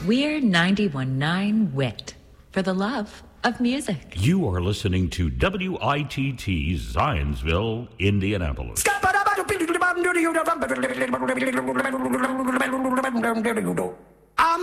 We're 91.9 WIT for the love of music. You are listening to WITT Zionsville, Indianapolis.